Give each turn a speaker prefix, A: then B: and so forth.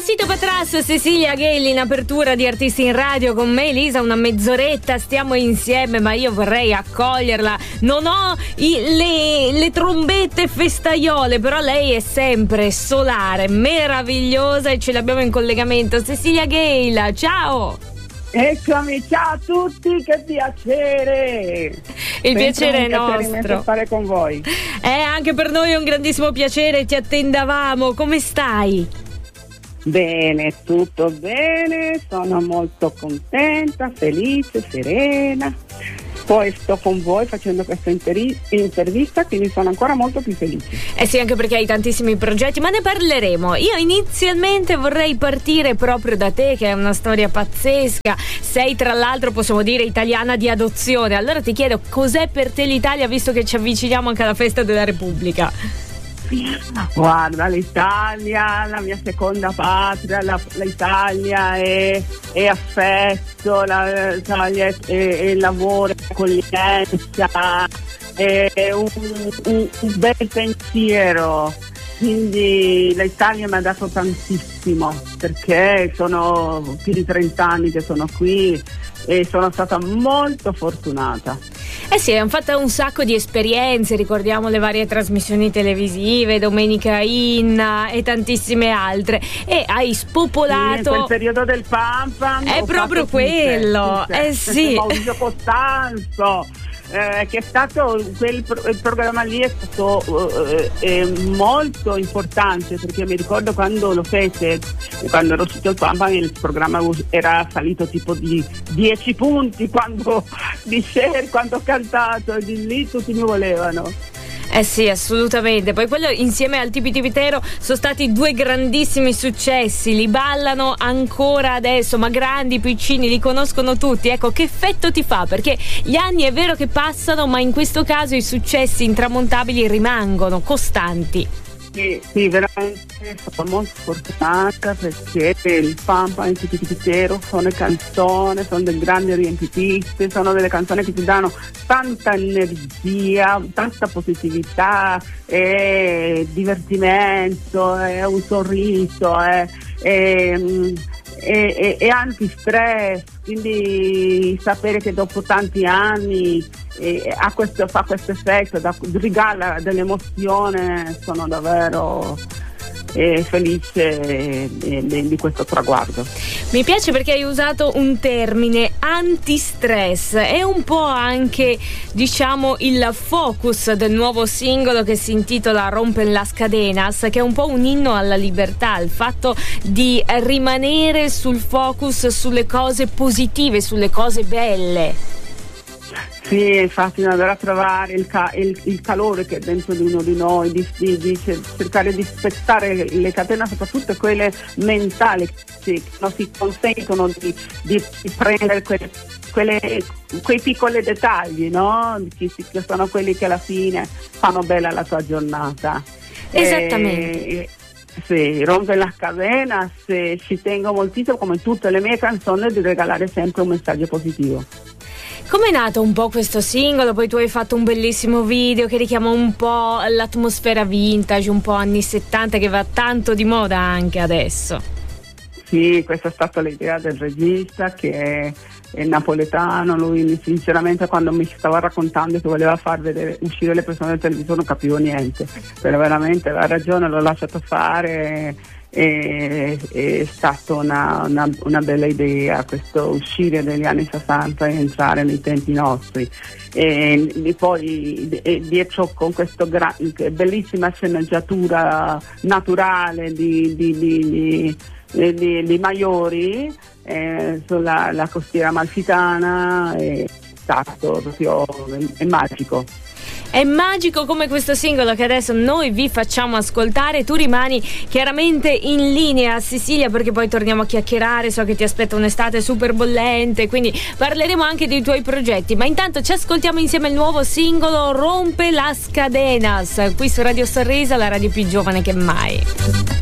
A: Pasito Patras, Cecilia Ghelli in apertura di Artisti in Radio con me, Elisa, una mezz'oretta stiamo insieme, ma io vorrei accoglierla. Non ho le trombette festaiole, però lei è sempre solare, meravigliosa e ce l'abbiamo in collegamento. Cecilia Ghelli, ciao!
B: Eccomi, ciao a tutti, che piacere!
A: Il piacere è nostro.
B: Stare con voi.
A: Anche per noi è un grandissimo piacere, ti attendavamo. Come stai?
B: Bene, tutto bene, sono molto contenta, felice, serena. Poi sto con voi facendo questa intervista, quindi sono ancora molto più felice.
A: Sì, anche perché hai tantissimi progetti, ma ne parleremo. Io inizialmente vorrei partire proprio da te, che è una storia pazzesca. Sei tra l'altro, possiamo dire, italiana di adozione. Allora ti chiedo, cos'è per te l'Italia, visto che ci avviciniamo anche alla festa della Repubblica?
B: Guarda, l'Italia, la mia seconda patria, l'Italia è affetto, l'Italia è lavoro, accoglienza, è un bel pensiero. Quindi l'Italia mi ha dato tantissimo, perché sono più di 30 anni che sono qui e sono stata molto fortunata.
A: Sì, hanno fatto un sacco di esperienze, ricordiamo le varie trasmissioni televisive, Domenica Inna e tantissime altre, e hai spopolato.
B: Sì, in quel periodo del Pampa
A: è proprio quello, sì.
B: Maurizio Costanzo, che è stato il programma lì è stato molto importante, perché mi ricordo quando lo fece, quando ero uscito il Pampa, il programma era salito tipo di 10 punti quando ho cantato, e di lì tutti mi volevano.
A: Sì, assolutamente. Poi quello insieme al Tipi Tipitero sono stati due grandissimi successi, li ballano ancora adesso, ma grandi, piccini, li conoscono tutti. Ecco, che effetto ti fa? Perché gli anni è vero che passano, ma in questo caso i successi intramontabili rimangono costanti.
B: Sì, veramente sono molto fortunata, perché il Pampa e il Tipi Tipitero sono canzoni, sono dei grandi riempitisti, sono delle canzoni che ti danno tanta energia, tanta positività, divertimento, un sorriso, e anti-stress, quindi sapere che dopo tanti anni fa questo effetto, regala dell'emozione, sono davvero felice di questo traguardo.
A: Mi piace perché hai usato un termine, anti-stress, è un po' anche, diciamo, il focus del nuovo singolo che si intitola Rompen las cadenas, che è un po' un inno alla libertà, il fatto di rimanere sul focus, sulle cose positive, sulle cose belle.
B: Sì, infatti andare a trovare il calore che è dentro di uno di noi, di cercare di spezzare le catene, soprattutto quelle mentali, che non si consentono di prendere quei piccoli dettagli, no? Che sono quelli che alla fine fanno bella la tua giornata.
A: Esattamente.
B: Sì, Rompe las cadenas, ci tengo moltissimo, come tutte le mie canzoni, di regalare sempre un messaggio positivo.
A: Com'è nato un po' questo singolo? Poi tu hai fatto un bellissimo video che richiama un po' l'atmosfera vintage, un po' anni 70, che va tanto di moda anche adesso.
B: Sì, questa è stata l'idea del regista, che è napoletano. Lui sinceramente, quando mi stava raccontando che voleva far vedere, uscire le persone del televisore, non capivo niente, però veramente aveva ragione, l'ho lasciato fare. È stata una bella idea questo uscire dagli anni 60 e entrare nei tempi nostri, e poi dietro con questa bellissima sceneggiatura naturale di Maiori sulla costiera amalfitana, è stato proprio è magico.
A: È magico come questo singolo che adesso noi vi facciamo ascoltare. Tu rimani chiaramente in linea, Cecilia, perché poi torniamo a chiacchierare. So che ti aspetta un'estate super bollente, quindi parleremo anche dei tuoi progetti, ma intanto ci ascoltiamo insieme il nuovo singolo Rompe las cadenas, qui su Radio Sorrisa, la radio più giovane che mai.